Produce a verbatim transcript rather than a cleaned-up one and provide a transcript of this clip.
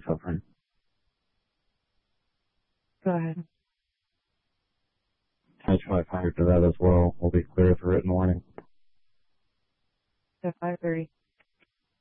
suffering. Go ahead. H five hundred to that as well. Will be clear for written warning. At five thirty.